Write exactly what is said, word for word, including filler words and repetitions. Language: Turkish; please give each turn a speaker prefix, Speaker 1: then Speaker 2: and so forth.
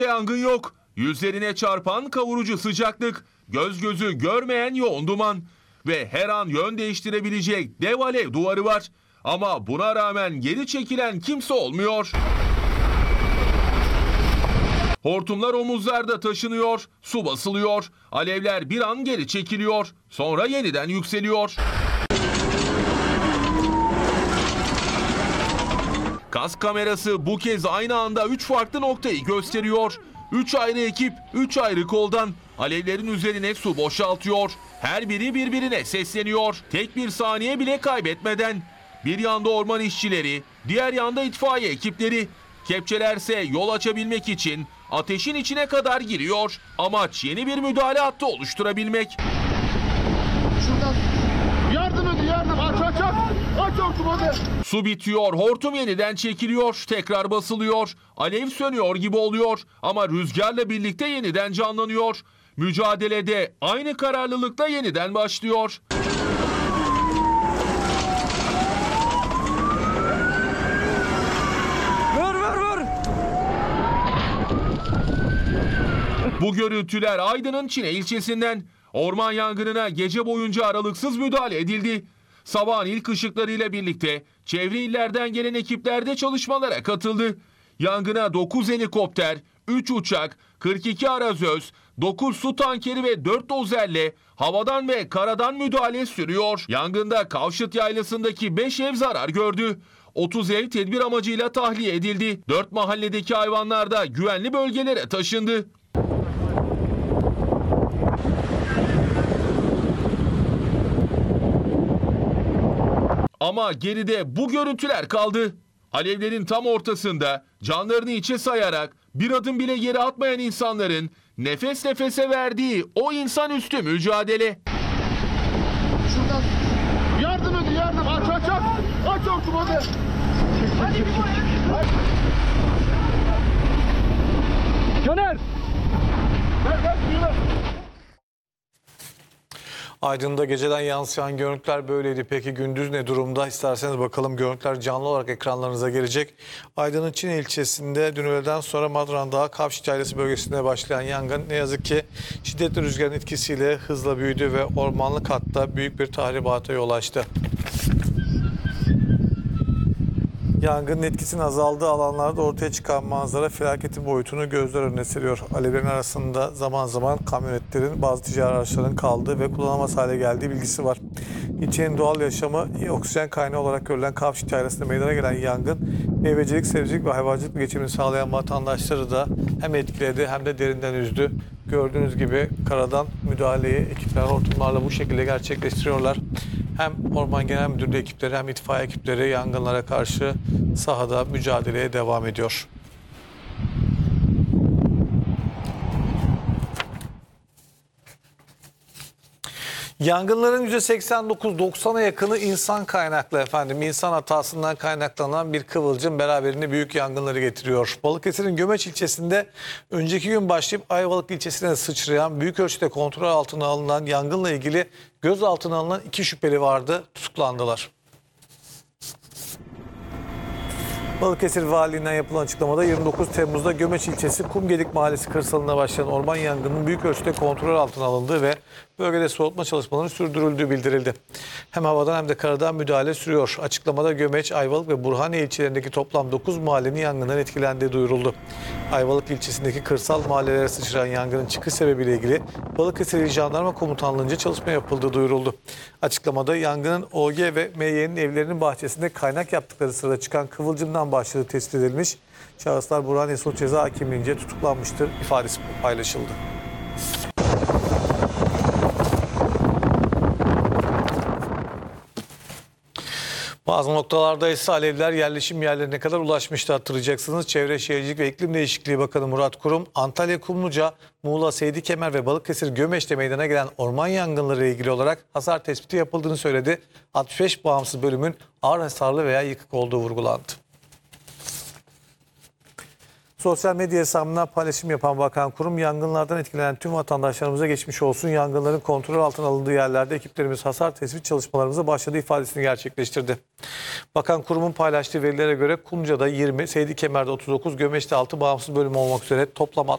Speaker 1: Yangın yok. Yüzlerine çarpan kavurucu sıcaklık, göz gözü görmeyen yoğun duman ve her an yön değiştirebilecek dev alev duvarı var. Ama buna rağmen geri çekilen kimse olmuyor. Hortumlar omuzlarda taşınıyor, su basılıyor, alevler bir an geri çekiliyor, sonra yeniden yükseliyor. Kask kamerası bu kez aynı anda üç farklı noktayı gösteriyor. Üç ayrı ekip, üç ayrı koldan alevlerin üzerine su boşaltıyor. Her biri birbirine sesleniyor. Tek bir saniye bile kaybetmeden. Bir yanda orman işçileri, diğer yanda itfaiye ekipleri. Kepçelerse yol açabilmek için ateşin içine kadar giriyor. Amaç yeni bir müdahale hattı oluşturabilmek.
Speaker 2: Şuradan yardım edin, yardım, aç aç aç. Aç hortumu hadi.
Speaker 1: Su bitiyor, hortum yeniden çekiliyor, tekrar basılıyor. Alev sönüyor gibi oluyor ama rüzgarla birlikte yeniden canlanıyor. Mücadelede aynı kararlılıkla yeniden başlıyor.
Speaker 2: Ver ver ver.
Speaker 1: Bu görüntüler Aydın'ın Çine ilçesinden. Orman yangınına gece boyunca aralıksız müdahale edildi. Sabahın ilk ışıklarıyla birlikte çevre illerden gelen ekipler de çalışmalara katıldı. Yangına dokuz helikopter, üç uçak, kırk iki arazöz, dokuz su tankeri ve dört dozerle havadan ve karadan müdahale sürüyor. Yangında Kavşıt Yaylası'ndaki beş ev zarar gördü. otuz ev tedbir amacıyla tahliye edildi. dört mahalledeki hayvanlar da güvenli bölgelere taşındı. Ama geride bu görüntüler kaldı. Alevlerin tam ortasında canlarını içe sayarak bir adım bile geri atmayan insanların nefes nefese verdiği o insanüstü mücadele.
Speaker 2: Şuradan yardım edin, yardım, aç aç aç. Aç hortumu hadi. Hadi bir boy. Caner. Ver ver ver.
Speaker 3: Aydın'da geceden yansıyan görüntüler böyleydi. Peki gündüz ne durumda? İsterseniz bakalım, görüntüler canlı olarak ekranlarınıza gelecek. Aydın'ın Çine ilçesinde dün öğleden sonra Madran Dağı Kavşıt Yaylası bölgesinde başlayan yangın ne yazık ki şiddetli rüzgarın etkisiyle hızla büyüdü ve ormanlık hatta büyük bir tahribata yol açtı. Yangının etkisinin azaldığı alanlarda ortaya çıkan manzara felaketin boyutunu gözler önüne seriyor. Alevlerin arasında zaman zaman kamyonetlerin, bazı ticari araçların kaldığı ve kullanılamaz hale geldiği bilgisi var. İlçenin doğal yaşamı oksijen kaynağı olarak görülen Kavşıt Yaylası'nda meydana gelen yangın, meyvecilik, sebzecilik ve hayvancılık geçimini sağlayan vatandaşları da hem etkiledi hem de derinden üzdü. Gördüğünüz gibi karadan müdahaleyi ekipler hortumlarla bu şekilde gerçekleştiriyorlar. Hem Orman Genel Müdürlüğü ekipleri hem itfaiye ekipleri yangınlara karşı sahada mücadeleye devam ediyor. Yangınların yüzde seksen dokuz doksana yakını insan kaynaklı efendim. İnsan hatasından kaynaklanan bir kıvılcım beraberinde büyük yangınları getiriyor. Balıkesir'in Gömeç ilçesinde önceki gün başlayıp Ayvalık ilçesine sıçrayan, büyük ölçüde kontrol altına alınan yangınla ilgili gözaltına alınan iki şüpheli vardı, tutuklandılar. Balıkesir Valiliğinden yapılan açıklamada yirmi dokuz Temmuz'da Gömeç ilçesi Kumgedik Mahallesi kırsalında başlayan orman yangınının büyük ölçüde kontrol altına alındığı ve bölgede soğutma çalışmalarının sürdürüldüğü bildirildi. Hem havadan hem de karadan müdahale sürüyor. Açıklamada Gömeç, Ayvalık ve Burhaniye ilçelerindeki toplam dokuz mahallenin yangından etkilendiği duyuruldu. Ayvalık ilçesindeki kırsal mahallelere sıçrayan yangının çıkış sebebiyle ilgili Balıkesir İl Jandarma Komutanlığı'nca çalışma yapıldığı duyuruldu. Açıklamada yangının O G ve M Y'nin evlerinin bahçesinde kaynak yaptıkları sırada çıkan kıvılcımdan başladığı tespit edilmiş. Şahıslar Burhaniye Sulh Ceza Hakimliğince tutuklanmıştır ifadesi paylaşıldı. Bazı noktalarda ise alevler yerleşim yerlerine kadar ulaşmıştı, hatırlayacaksınız. Çevre Şehircilik ve İklim Değişikliği Bakanı Murat Kurum, Antalya Kumluca, Muğla Seydikemer ve Balıkesir Gömeç'te meydana gelen orman yangınları ile ilgili olarak hasar tespiti yapıldığını söyledi. altmış beş bağımsız bölümün ağır hasarlı veya yıkık olduğu vurgulandı. Sosyal medya hesabından paylaşım yapan Bakan Kurum, yangınlardan etkilenen tüm vatandaşlarımıza geçmiş olsun. Yangınların kontrol altına alındığı yerlerde ekiplerimiz hasar tespit çalışmalarımıza başladığı ifadesini gerçekleştirdi. Bakan Kurum'un paylaştığı verilere göre Kumluca'da yirmi, Seydikemer'de otuz dokuz, Gömeç'te altı bağımsız bölüm olmak üzere toplam